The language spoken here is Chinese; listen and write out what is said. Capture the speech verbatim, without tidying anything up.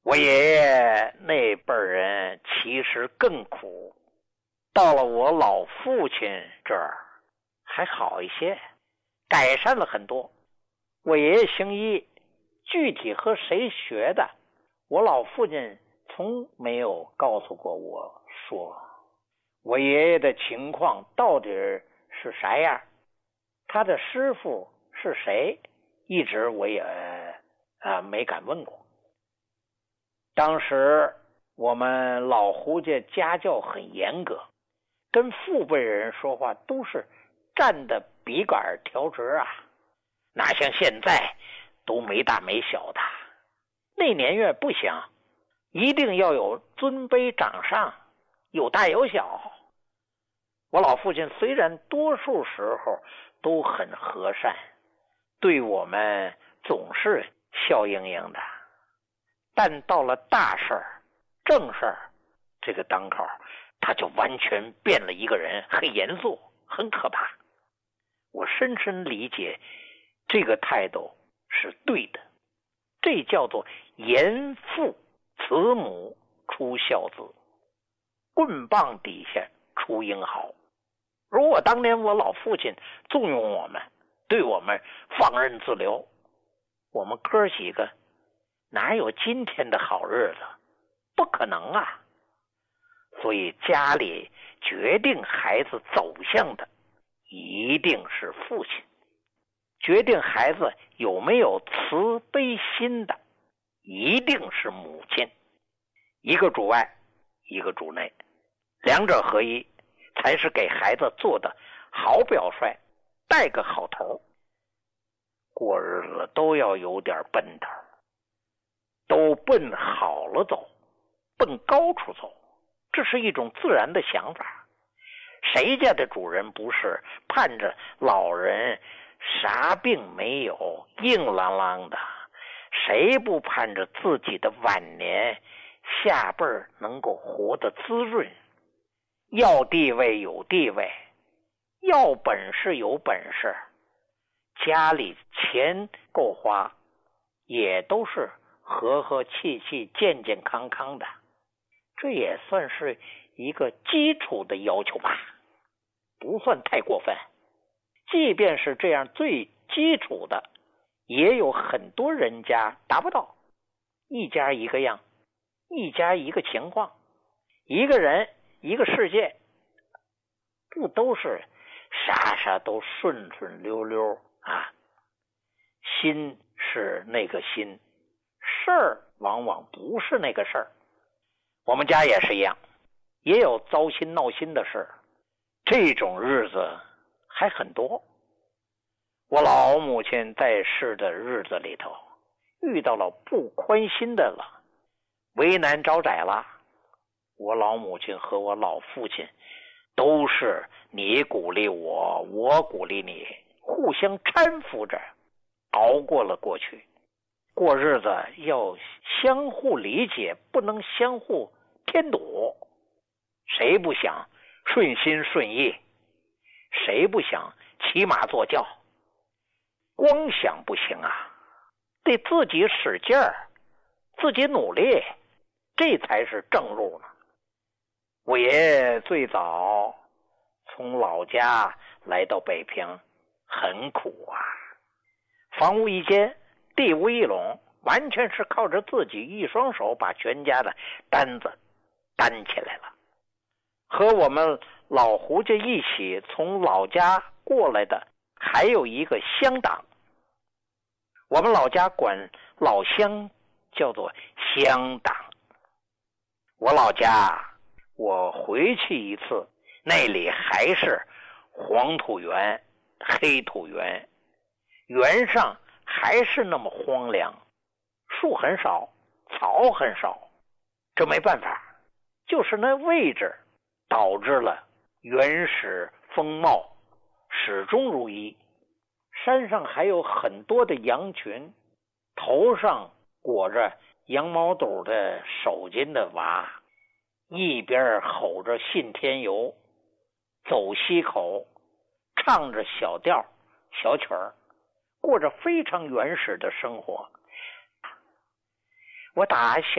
我爷爷那辈人其实更苦，到了我老父亲这儿还好一些，改善了很多。我爷爷行医，具体和谁学的，我老父亲从没有告诉过我说。我爷爷的情况到底是啥样，他的师傅是谁，一直我也啊没敢问过。当时我们老胡家家教很严格，跟父辈人说话都是站的笔杆调直啊，哪像现在都没大没小的。那年月不行，一定要有尊卑长上，有大有小。我老父亲虽然多数时候都很和善，对我们总是笑盈盈的，但到了大事儿、正事儿这个当口，他就完全变了一个人，很严肃，很可怕。我深深理解这个态度是对的，这叫做严父慈母出孝子，棍棒底下出英豪。如果当年我老父亲纵容我们，对我们放任自流，我们哥几个哪有今天的好日子？不可能啊！所以家里决定孩子走向的一定是父亲，决定孩子有没有慈悲心的一定是母亲。一个主外，一个主内，两者合一，才是给孩子做的好表率，带个好头。过日子都要有点奔头，都奔好了走，奔高处走，这是一种自然的想法。谁家的主人不是盼着老人啥病没有，硬朗朗的？谁不盼着自己的晚年下辈儿能够活得滋润？要地位有地位，要本事有本事，家里钱够花，也都是和和气气、健健康康的，这也算是一个基础的要求吧，不算太过分。即便是这样最基础的，也有很多人家达不到。一家一个样，一家一个情况，一个人一个世界，不都是啥啥都顺顺溜溜啊？心是那个心，事儿往往不是那个事儿。我们家也是一样，也有糟心闹心的事，这种日子还很多。我老母亲在世的日子里头，遇到了不宽心的了，为难招窄了，我老母亲和我老父亲都是你鼓励我，我鼓励你，互相搀扶着熬过了过去。过日子要相互理解，不能相互添堵。谁不想顺心顺意？谁不想骑马坐轿？光想不行啊，得自己使劲儿，自己努力，这才是正路呢。我爷爷最早从老家来到北平，很苦啊，房屋一间，地无一垄，完全是靠着自己一双手把全家的担子担起来了。和我们老胡家一起从老家过来的还有一个乡党，我们老家管老乡叫做乡党。我老家我回去一次，那里还是黄土原、黑土原，原上还是那么荒凉，树很少，草很少。这没办法，就是那位置导致了原始风貌始终如一。山上还有很多的羊群，头上裹着羊毛肚的手巾的娃，一边吼着信天游，走西口，唱着小调小曲儿，过着非常原始的生活。我打小